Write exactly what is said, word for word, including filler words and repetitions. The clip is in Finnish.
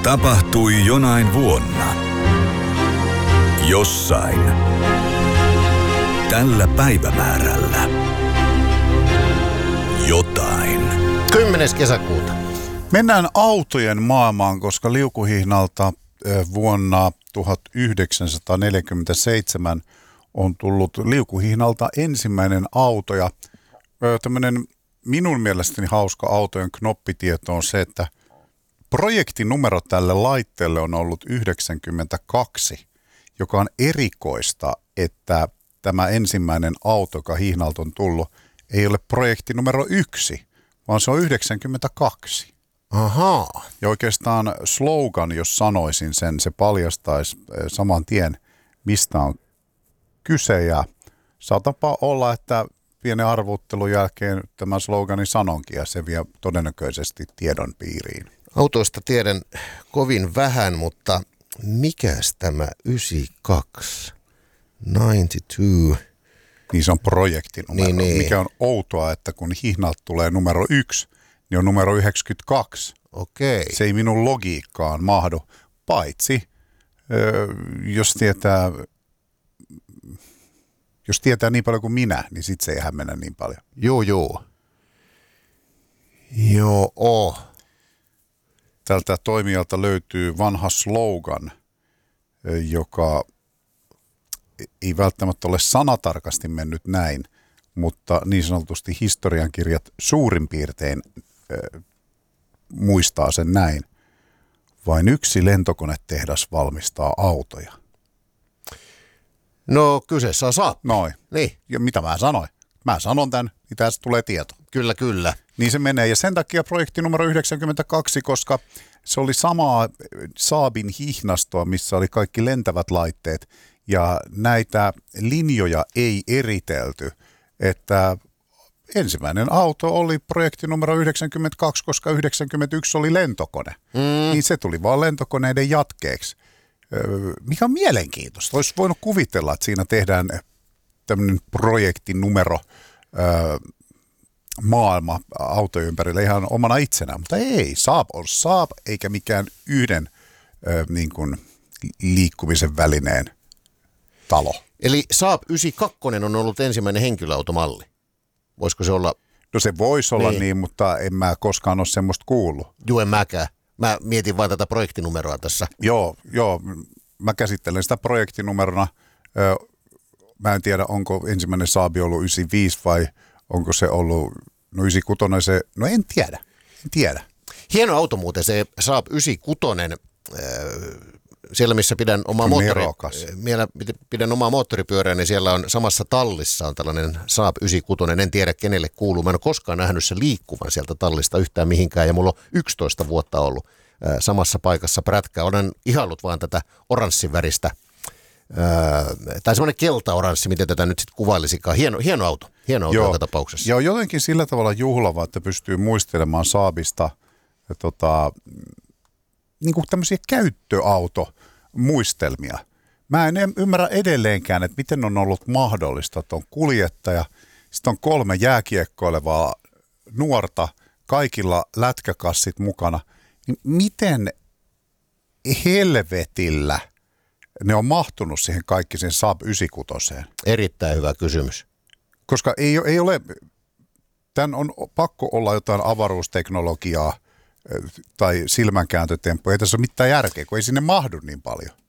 Tapahtui jonain vuonna. Jossain. Tällä päivämäärällä. Jotain. kymmenes kesäkuuta. Mennään autojen maailmaan, koska liukuhihnalta vuonna tuhatyhdeksänsataaneljäkymmentäseitsemän on tullut liukuhihnalta ensimmäinen auto. Ja tämmöinen minun mielestäni hauska autojen knoppitieto on se, että projektinumero tälle laitteelle on ollut yhdeksänkymmentäkaksi, joka on erikoista, että tämä ensimmäinen auto, joka hihnalta on tullut, ei ole projekti numero yksi, vaan se on yhdeksänkymmentäkaksi. Ahaa. Ja oikeastaan slogan, jos sanoisin sen, se paljastaisi saman tien, mistä on kyse. Ja saatapa olla, että pienen arvuttelun jälkeen tämän sloganin sanonkin, ja se vie todennäköisesti tiedon piiriin. Autoista tiedän kovin vähän, mutta mikäs tämä yhdeksänkymmentäkaksi? yhdeksänkymmentäkaksi. Niin se on projektinumero, Niin, niin. mikä on outoa, että kun hihnalta tulee numero yksi, niin on numero yhdeksänkymmentäkaksi. Okei. Se ei minun logiikkaan mahdu, paitsi ö, jos tietää, jos tietää niin paljon kuin minä, niin sit se ei hämmennä niin paljon. Joo, joo. Joo. Tältä toimijalta löytyy vanha slogan, joka ei välttämättä ole sanatarkasti mennyt näin, mutta niin sanotusti historiankirjat suurin piirtein äh, muistaa sen näin. Vain yksi lentokonetehdas valmistaa autoja. No kyseessä on Saab. Noin. Niin. Ja mitä mä sanoin? Mä sanon tämän, niin tästä tulee tieto. Kyllä, kyllä. Niin se menee. Ja sen takia projekti numero yhdeksänkymmentäkaksi, koska se oli samaa Saabin hihnastoa, missä oli kaikki lentävät laitteet. Ja näitä linjoja ei eritelty, että ensimmäinen auto oli projekti numero yhdeksänkymmentäkaksi, koska yhdeksänkymmentäyksi oli lentokone. Mm. Niin se tuli vaan lentokoneiden jatkeeksi. Mikä on mielenkiintoista. Olisi voinut kuvitella, että siinä tehdään tämmöinen projektinumero maailma autojen ympärillä ihan omana itsenään, mutta ei. Saab on Saab, eikä mikään yhden niin kuin liikkumisen välineen talo. Eli Saab yhdeksänkymmentäkaksi on ollut ensimmäinen henkilöautomalli. Voisiko se olla? No se voisi olla niin. niin, mutta en mä koskaan ole semmoista kuullut. Juu, en mäkään. Mä mietin vain tätä projektinumeroa tässä. Joo, joo. Mä käsittelen sitä projektinumerona. Mä en tiedä, onko ensimmäinen Saab ollut yhdeksänkymmentäviisi vai onko se ollut, no yhdeksänkymmentäkuusi se, no en tiedä, en tiedä. Hieno auto muuten se Saab yhdeksänkymmentäkuusi. Siellä missä pidän omaa, moottori, pidän omaa moottoripyörää, niin siellä on samassa tallissa on tällainen Saab yhdeksänkymmentäkuusi. En tiedä kenelle kuuluu. Mä en ole koskaan nähnyt sen liikkuvan sieltä tallista yhtään mihinkään ja mulla on yksitoista vuotta ollut ää, samassa paikassa prätkää. Olen ihaillut vaan tätä oranssiväristä, ää, tai semmoinen kelta-oranssi, miten tätä nyt sitten kuvailisikaan. Hieno, hieno auto, hieno auto joka tapauksessa. Joo, jotenkin sillä tavalla juhlava, että pystyy muistelemaan Saabista ja tota, niin kuin tämmöisiä käyttöautomuistelmia. Mä en ymmärrä edelleenkään, että miten on ollut mahdollista, että on kuljettaja, sitten on kolme jääkiekkoilevaa nuorta, kaikilla lätkäkassit mukana. Niin miten helvetillä ne on mahtunut siihen kaikki sen Saab yhdeksänkymmentäkuusi? Erittäin hyvä kysymys. Koska ei, ei ole, tämän on pakko olla jotain avaruusteknologiaa tai silmänkääntötemppu. Ei tässä ole mitään järkeä, kun ei sinne mahdu niin paljon.